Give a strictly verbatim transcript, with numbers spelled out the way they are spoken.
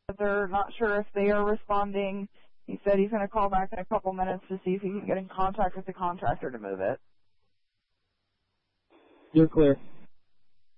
but they're not sure if they are responding. He said he's going to call back in a couple minutes to see if he can get in contact with the contractor to move it. You're clear.